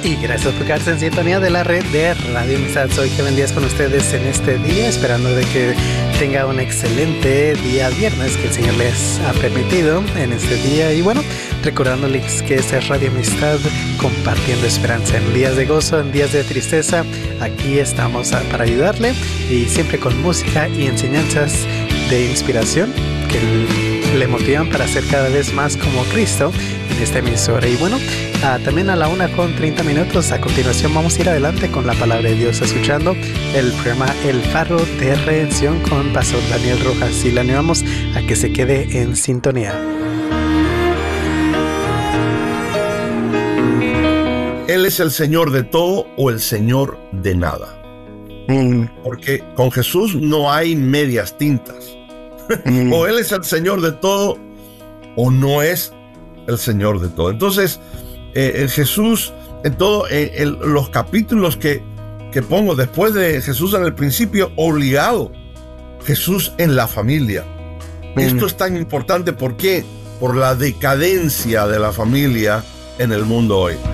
Y gracias por quedarse en sintonía de la red de Radio Amistad. Soy Kevin Díaz con ustedes en este día, esperando de que tenga un excelente día viernes que el Señor les ha permitido en este día. Y bueno, recordándoles que esta es Radio Amistad, compartiendo esperanza en días de gozo, en días de tristeza. Aquí estamos para ayudarle, y siempre con música y enseñanzas de inspiración que le motivan para ser cada vez más como Cristo en esta emisora. Y bueno, también a la 1:30. A continuación vamos a ir adelante con la palabra de Dios, escuchando el programa El Faro de Redención con Pastor Daniel Rojas, y le animamos a que se quede en sintonía. Él es el Señor de todo o el Señor de nada. Porque con Jesús no hay medias tintas. O Él es el Señor de todo o no es el Señor de todo. Entonces, Jesús, en todos los capítulos que pongo después de Jesús en el principio, obligado, Jesús en la familia. Esto es tan importante, ¿por qué? Por la decadencia de la familia en el mundo hoy.